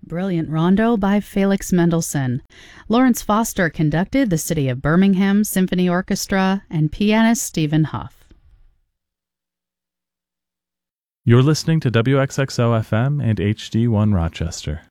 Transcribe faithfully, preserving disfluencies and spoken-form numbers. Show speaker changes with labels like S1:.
S1: brilliant rondo by Felix Mendelssohn. Lawrence Foster conducted the City of Birmingham Symphony Orchestra and pianist Stephen Huff.
S2: You're listening to W X X O F M and H D one Rochester.